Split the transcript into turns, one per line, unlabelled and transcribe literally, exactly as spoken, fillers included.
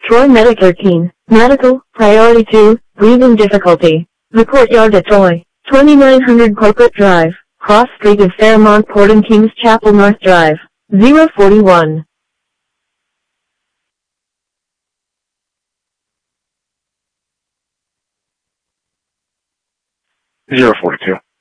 Troy Medic thirteen. Medical, Priority two, Breathing Difficulty. The Courtyard at Troy. twenty-nine hundred Corporate Drive, Cross Street of Fairmont Port and Kings Chapel North Drive. zero forty-one.
zero forty-two.